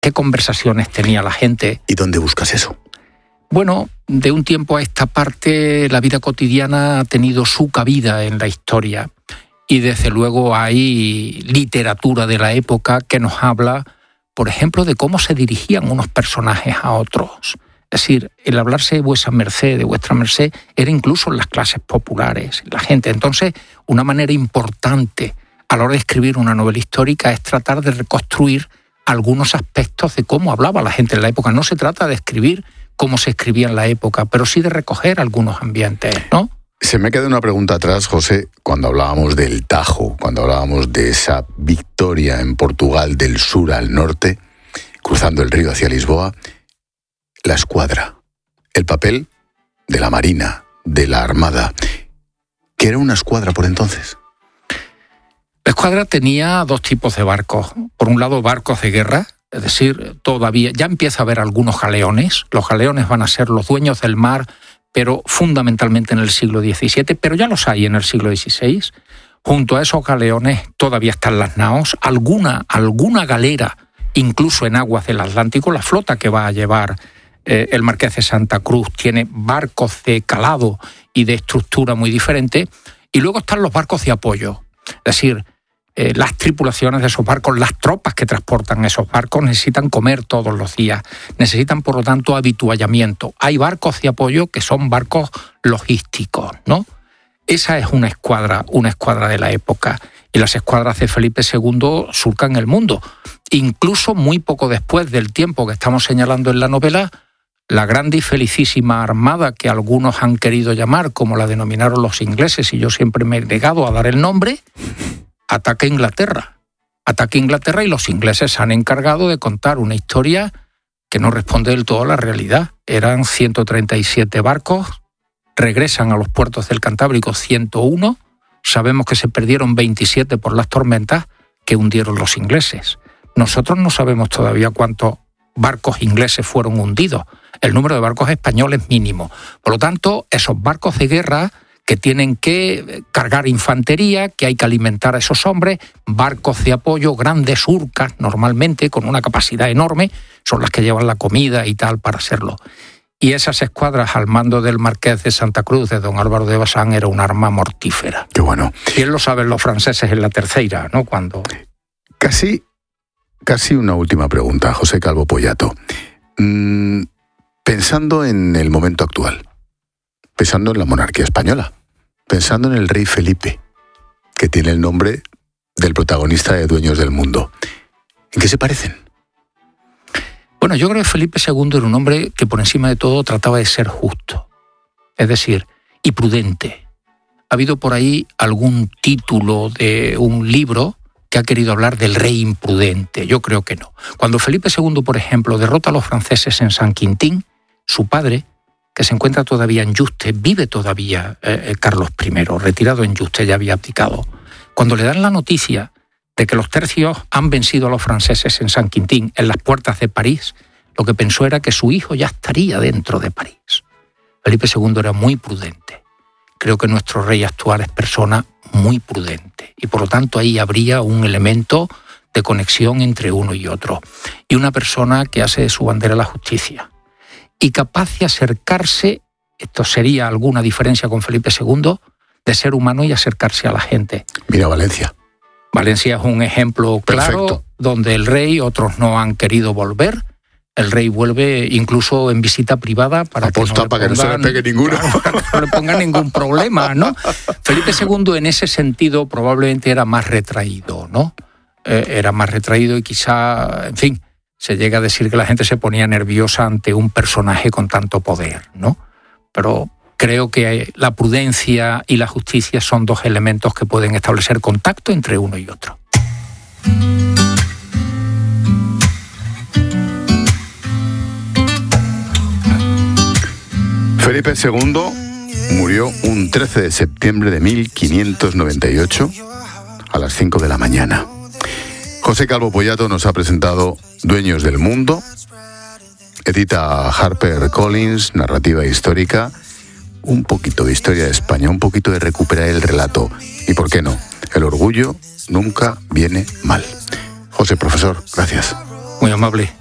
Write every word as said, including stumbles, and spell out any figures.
qué conversaciones tenía la gente. ¿Y dónde buscas eso? Bueno, de un tiempo a esta parte la vida cotidiana ha tenido su cabida en la historia y desde luego hay literatura de la época que nos habla, por ejemplo, de cómo se dirigían unos personajes a otros. Es decir, el hablarse de vuesa merced, de vuestra merced, era incluso en las clases populares, la gente. Entonces, una manera importante a la hora de escribir una novela histórica es tratar de reconstruir algunos aspectos de cómo hablaba la gente en la época. No se trata de escribir cómo se escribía en la época, pero sí de recoger algunos ambientes, ¿no? Se me queda una pregunta atrás, José, cuando hablábamos del Tajo, cuando hablábamos de esa victoria en Portugal del sur al norte, cruzando el río hacia Lisboa, la escuadra, el papel de la marina, de la armada. ¿Qué era una escuadra por entonces? La escuadra tenía dos tipos de barcos. Por un lado, barcos de guerra, es decir, todavía ya empieza a haber algunos galeones. Los galeones van a ser los dueños del mar, pero fundamentalmente en el siglo diecisiete, pero ya los hay en el siglo dieciséis. Junto a esos galeones todavía están las naos, alguna, alguna galera, incluso en aguas del Atlántico. La flota que va a llevar eh, el Marqués de Santa Cruz tiene barcos de calado y de estructura muy diferente. Y luego están los barcos de apoyo, es decir, Eh, las tripulaciones de esos barcos, las tropas que transportan esos barcos necesitan comer todos los días, necesitan por lo tanto habituallamiento. Hay barcos de apoyo que son barcos logísticos, ¿no? Esa es una escuadra, una escuadra de la época. Y las escuadras de Felipe segundo surcan el mundo. Incluso muy poco después del tiempo que estamos señalando en la novela, la grande y felicísima armada que algunos han querido llamar, como la denominaron los ingleses, y yo siempre me he negado a dar el nombre, ataca Inglaterra. Ataca Inglaterra y los ingleses se han encargado de contar una historia que no responde del todo a la realidad. Eran ciento treinta y siete barcos, regresan a los puertos del Cantábrico ciento uno, sabemos que se perdieron veintisiete por las tormentas que hundieron los ingleses. Nosotros no sabemos todavía cuántos barcos ingleses fueron hundidos. El número de barcos españoles es mínimo. Por lo tanto, esos barcos de guerra que tienen que cargar infantería, que hay que alimentar a esos hombres, barcos de apoyo, grandes urcas, normalmente, con una capacidad enorme, son las que llevan la comida y tal para hacerlo. Y esas escuadras al mando del Marqués de Santa Cruz, de don Álvaro de Bazán, era un arma mortífera. Qué bueno. Bien lo saben los franceses en la tercera, ¿no? Cuando... Casi, casi una última pregunta, José Calvo Pollato. Mm, pensando en el momento actual, pensando en la monarquía española, pensando en el rey Felipe, que tiene el nombre del protagonista de Dueños del Mundo, ¿en qué se parecen? Bueno, yo creo que Felipe segundo era un hombre que por encima de todo trataba de ser justo, es decir, y prudente. Ha habido por ahí algún título de un libro que ha querido hablar del rey imprudente. Yo creo que no. Cuando Felipe segundo, por ejemplo, derrota a los franceses en San Quintín, su padre, que se encuentra todavía en Yuste, vive todavía eh, Carlos primero, retirado en Yuste, ya había abdicado. Cuando le dan la noticia de que los tercios han vencido a los franceses en San Quintín, en las puertas de París, lo que pensó era que su hijo ya estaría dentro de París. Felipe segundo era muy prudente. Creo que nuestro rey actual es persona muy prudente y por lo tanto ahí habría un elemento de conexión entre uno y otro. Y una persona que hace de su bandera la justicia. Y capaz de acercarse, esto sería alguna diferencia con Felipe segundo, de ser humano y acercarse a la gente. Mira Valencia. Valencia es un ejemplo claro. Perfecto. Donde el rey, otros no han querido volver. El rey vuelve incluso en visita privada para, Aposta, que, no para pongan, que no se le pegue ninguno. Para que no le pongan ningún problema, ¿no? Felipe segundo en ese sentido probablemente era más retraído, ¿no? Eh, era más retraído y quizá, en fin, se llega a decir que la gente se ponía nerviosa ante un personaje con tanto poder, ¿no? Pero creo que la prudencia y la justicia son dos elementos que pueden establecer contacto entre uno y otro. Felipe segundo murió un trece de septiembre de mil quinientos noventa y ocho a las cinco de la mañana. José Calvo Pollato nos ha presentado Dueños del Mundo, edita HarperCollins, narrativa histórica, un poquito de historia de España, un poquito de recuperar el relato y, ¿por qué no?, el orgullo nunca viene mal. José, profesor, gracias. Muy amable.